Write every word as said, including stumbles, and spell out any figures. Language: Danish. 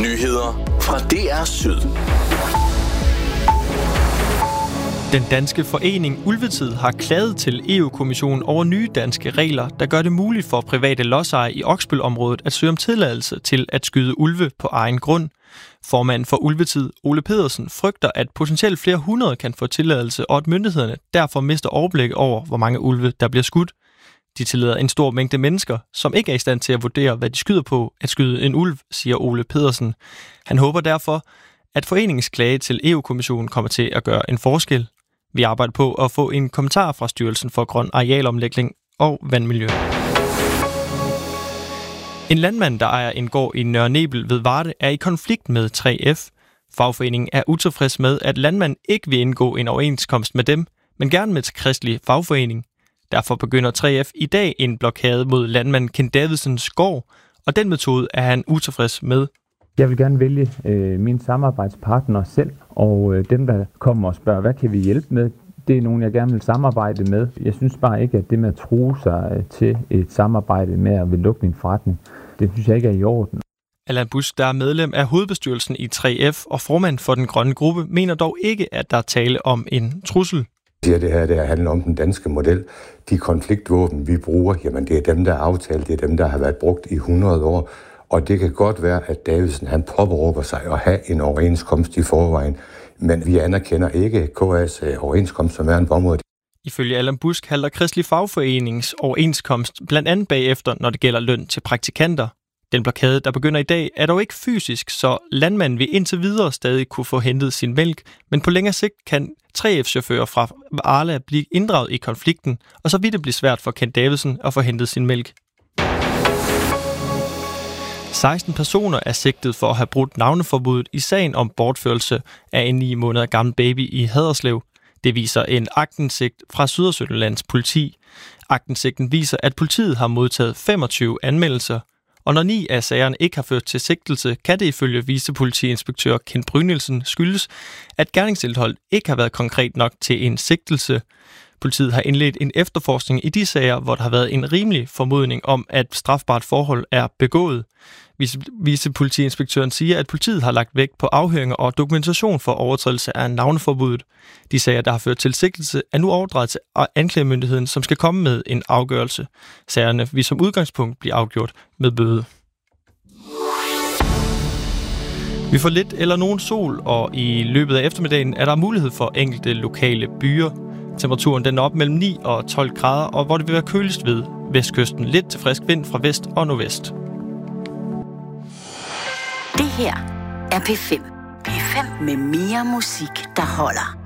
Nyheder fra D R Syd. Den danske forening Ulvetid har klaget til E U-kommissionen over nye danske regler, der gør det muligt for private lodsejere i Oksbøl-området at søge om tilladelse til at skyde ulve på egen grund. Formanden for Ulvetid, Ole Pedersen, frygter, at potentielt flere hundrede kan få tilladelse, og at myndighederne derfor mister overblik over, hvor mange ulve, der bliver skudt. De tillader en stor mængde mennesker, som ikke er i stand til at vurdere, hvad de skyder på at skyde en ulv, siger Ole Pedersen. Han håber derfor, at foreningens klage til E U-kommissionen kommer til at gøre en forskel. Vi arbejder på at få en kommentar fra Styrelsen for Grøn Arealomlægning og Vandmiljø. En landmand, der ejer en gård i Nørre Nebel ved Varde, er i konflikt med tre F. Fagforeningen er utilfreds med, at landmanden ikke vil indgå en overenskomst med dem, men gerne med Kristelig Fagforening. Derfor begynder tre F i dag en blokade mod landmand Ken Davidsens gård, og den metode er han utilfreds med. Jeg vil gerne vælge øh, mine samarbejdspartnere selv, og øh, dem, der kommer og spørger, hvad kan vi hjælpe med, det er nogen, jeg gerne vil samarbejde med. Jeg synes bare ikke, at det med at true sig øh, til et samarbejde med at vil lukke min forretning, det synes jeg ikke er i orden. Allan Busk, der er medlem af hovedbestyrelsen i tre F og formand for den grønne gruppe, mener dog ikke, at der er tale om en trussel. Det her det handler om den danske model. De konfliktvåben, vi bruger, jamen det er dem, der er aftalt, det er dem, der har været brugt i hundrede år. Og det kan godt være, at Davidsen han påberåber sig at have en overenskomst i forvejen, men vi anerkender ikke K A's overenskomst som er en på området. Ifølge Allan Busk halter Kristelig Fagforenings overenskomst blandt andet bagefter, når det gælder løn til praktikanter. Den blokade, der begynder i dag, er dog ikke fysisk, så landmanden vil indtil videre stadig kunne få hentet sin mælk, men på længere sigt kan tre F-chauffører fra Arla blive inddraget i konflikten, og så vil det blive svært for Ken Davidsen at få hentet sin mælk. seksten personer er sigtet for at have brudt navneforbuddet i sagen om bortførelse af en ni måneder gammel baby i Haderslev. Det viser en aktindsigt fra Sydøstjyllands politi. Aktinsigten viser, at politiet har modtaget femogtyve anmeldelser, og når ni af sagerne ikke har ført til sigtelse, kan det ifølge vicepolitiinspektør Ken Brynildsen skyldes, at gerningsindholdet ikke har været konkret nok til en sigtelse. Politiet har indledt en efterforskning i de sager, hvor der har været en rimelig formodning om, at strafbart forhold er begået. Vicepolitiinspektøren siger, at politiet har lagt vægt på afhøringer og dokumentation for overtrædelse af navneforbuddet. De sager, der har ført til sigtelse, er nu overdrejet til anklagemyndigheden, som skal komme med en afgørelse. Sagerne vil som udgangspunkt blive afgjort med bøde. Vi får lidt eller nogen sol, og i løbet af eftermiddagen er der mulighed for enkelte lokale byer. Temperaturen den er op mellem ni og tolv grader, og hvor det vil være køligst ved vestkysten. Lidt til frisk vind fra vest og nordvest. Det her er P fem. P fem med mere musik, der holder.